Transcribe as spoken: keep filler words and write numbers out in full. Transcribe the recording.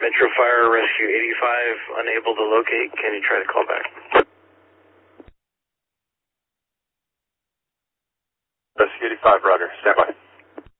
Metro Fire Rescue eighty-five, unable to locate. Can you try to call back? Rescue eighty-five, Roger. Stand by.